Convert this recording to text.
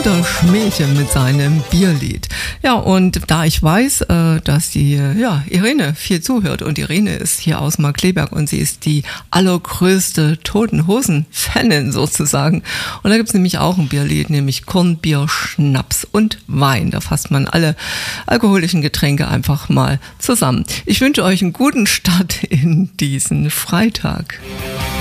Bruder Schmähchen mit seinem Bierlied. Ja, und da ich weiß, dass die Irene viel zuhört, und Irene ist hier aus Markkleeberg und sie ist die allergrößte Toten Hosen-Fanin sozusagen. Und da gibt's nämlich auch ein Bierlied, nämlich Kornbier, Schnaps und Wein. Da fasst man alle alkoholischen Getränke einfach mal zusammen. Ich wünsche euch einen guten Start in diesen Freitag.